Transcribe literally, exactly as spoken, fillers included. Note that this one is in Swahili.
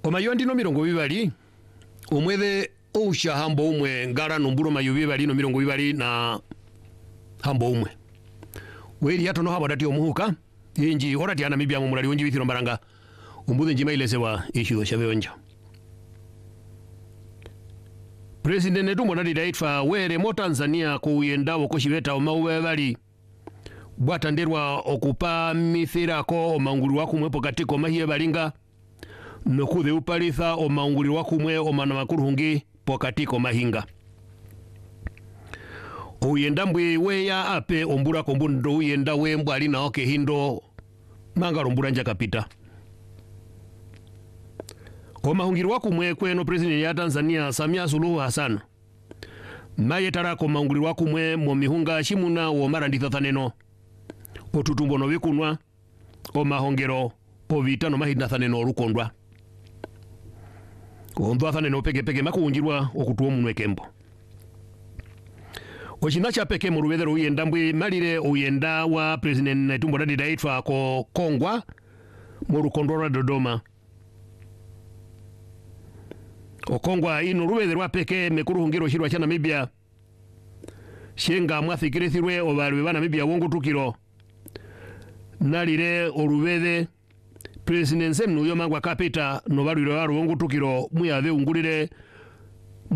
Omayo ndino mirongo bibali omwethe ousha hambo umwe ngara nombulo mayo bibali no mirongo bibali na hambo umwe weri hatono habo dati omuhuka inji orati ana mibya mu mulali onji bithiro mbaranga umbuze njima ilesewa ishizo shabe onja President netumbo nadi daitfa were mo Tanzania kuyendawo koshibeta omauwe bali bwatanderwa okupa mithira ko omangulu wakumwepo katiko mahiye balinga nokuthe upalitha omanguli wakumwe omana makuru hungi pokatiko mahinga uyenda mbwe weya ape ombura kombundo uyenda we mbwali na oke hindo mangaro mbura nja kapita omahungiri wakumwe kweno president ya Tanzania Samia Suluhu Hassan maye tarako omahungiri wakumwe mo mihunga shimuna wo maranditha thaneno otutumbo no bikunwa omahongero ovitano mahidna thaneno olukondwa Ondo thaneno peke peke makuunjirwa okutuwa munwe kembo Ochina cha peke mu rubethe uyenda mbwe malire uyenda wa president Netumbo Nandi Ndaitwa ko Kongwa mu Rukondora Dodoma Okongwa ino rubethe rwa peke mekuru hungiro shirwa cha Namibia shenga mwathikirithirwe obalwe bana Namibia wongo tukiro nalire orubethe president semnu yo mangwa kapita no balwiro waro wongo tukiro muyathe ungulire